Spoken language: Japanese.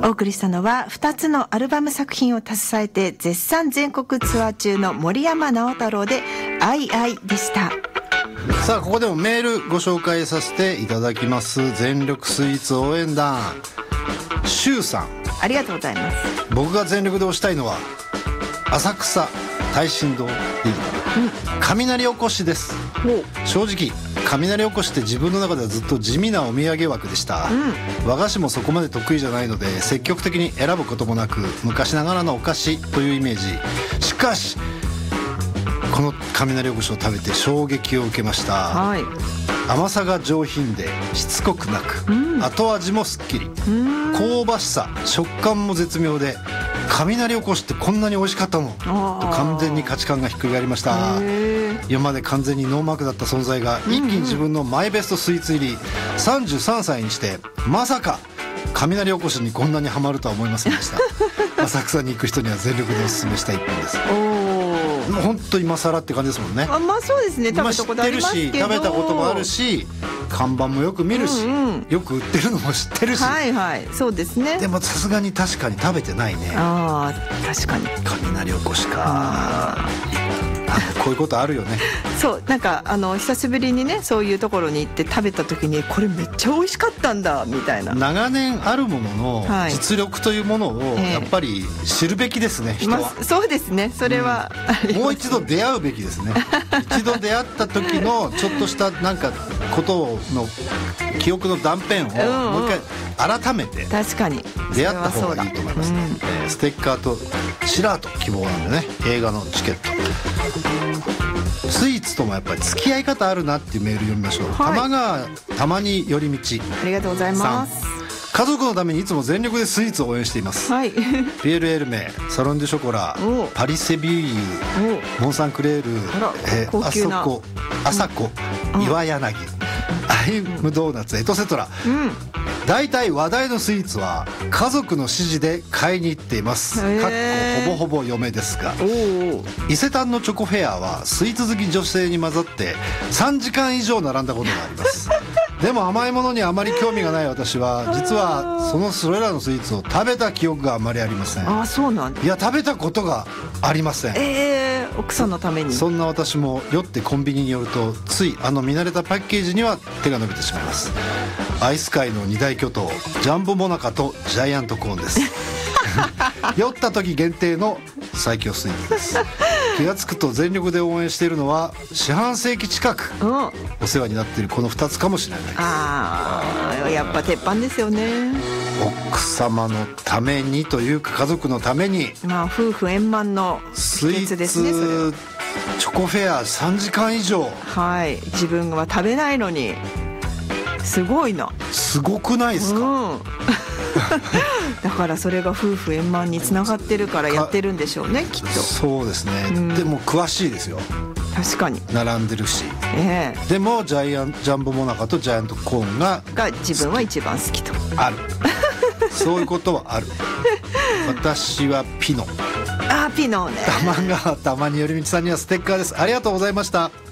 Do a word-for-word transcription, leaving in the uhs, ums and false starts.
お送りしたのはふたつのアルバム作品を携えて絶賛全国ツアー中の森山直太朗でアイアイでした。 さあここでもメールご紹介させていただきます。全力スイーツ応援団シュウさん、 ありがとうございます。 僕が全力で推したいのは浅草大神堂でいい、うん、雷おこしです。正直雷おこしって自分の中ではずっと地味なお土産枠でした、うん、和菓子もそこまで得意じゃないので積極的に選ぶこともなく昔ながらのお菓子というイメージ。しかしこの雷おこしを食べて衝撃を受けました、はい、甘さが上品でしつこくなく、うん、後味もすっきり、香ばしさ食感も絶妙で雷おこしってこんなに美味しかったのと完全に価値観がひっくり返りました。今まで完全にノーマークだった存在が一気に自分のマイベストスイーツ入りさんじゅうさんさいにしてまさか雷おこしにこんなにハマるとは思いませんでした浅草に行く人には全力でおすすめしたい一品です。もう本当今更って感じですもんね。 あ、まあそうですね、食べたことありますけど、 知ってるし食べたこともあるし看板もよく見るし、うんうん、よく売ってるのも知ってるし、 はいはい、そうですね。 でもさすがに確かに食べてないね。 ああ確かに雷おこしか、こういうことあるよねそうなんかあの久しぶりにねそういうところに行って食べた時にこれめっちゃ美味しかったんだみたいな。 長年あるものの実力というものをやっぱり知るべきですね、はい、人は、 まあ、そうですね、それは、 うん、もう一度出会うべきですね一度出会った時のちょっとしたなんかことの記憶の断片をもう一回改めて確かに出会った方がいいと思います、ね、うんえー、ステッカーとシラート希望なんでね、映画のチケット。スイーツともやっぱり付き合い方あるなっていうメール読みましょう、はい、玉川たまに寄り道、 ありがとうございます。 家族のためにいつも全力でスイーツを応援しています、はい、ピエール・エルメ、サロン・デュ・ショコラ、パリ・セビューユ、モン・サン・クレール、えー、あそこ、あさこ、岩柳、アイム・ドーナツ、エトセトラ、うん、大体話題のスイーツは家族の指示で買いに行っています。かっこほぼほぼ嫁ですが、伊勢丹のチョコフェアはスイーツ好き女性に混ざってさんじかん以上並んだことがありますでも甘いものにあまり興味がない私は実はそのそれらのスイーツを食べた記憶があまりありません。 あ、そうなんだ。 いや食べたことがありません。 えー、奥さんのために。 そんな私も酔ってコンビニに寄るとついあの見慣れたパッケージには手が伸びてしまいます。アイス界の二大巨頭ジャンボモナカとジャイアントコーンです酔った時限定の最強スイーツです。気がつくと全力で応援しているのは四半世紀近くお世話になっているこのふたつかもしれないです。 ああ、やっぱ鉄板ですよね。 奥様のためにというか家族のために、 まあ夫婦円満の秘訣ですね。 スイーツチョコフェアさんじかん以上、 はい、自分は食べないのにすごいな。 すごくないですか、うんだからそれが夫婦円満につながってるからやってるんでしょうね、きっと。 そうですね、うん、でも詳しいですよ。 確かに並んでるし、 ええ、 でもジャイアンジャンボモナカとジャイアントコーンがが自分は一番好きとあるそういうことはある私はピノ。 あ、ピノね。 玉川たまに寄り道さんにはステッカーです。ありがとうございました。